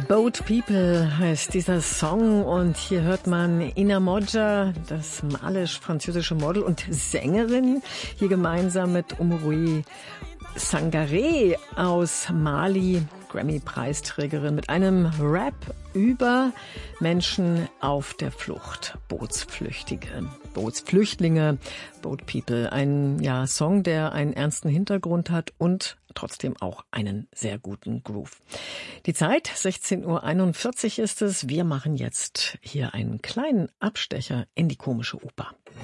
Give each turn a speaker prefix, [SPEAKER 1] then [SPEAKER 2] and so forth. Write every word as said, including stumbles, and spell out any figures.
[SPEAKER 1] Boat People heißt dieser Song und hier hört man Ina Modja, das malisch-französische Model und Sängerin, hier gemeinsam mit Umurui Sangaré aus Mali, Grammy-Preisträgerin, mit einem Rap über Menschen auf der Flucht, Bootsflüchtige, Bootsflüchtlinge, Boat People. Ein ja, Song, der einen ernsten Hintergrund hat und trotzdem auch einen sehr guten Groove. Die Zeit, sechzehn Uhr einundvierzig ist es. Wir machen jetzt hier einen kleinen Abstecher in die komische Oper.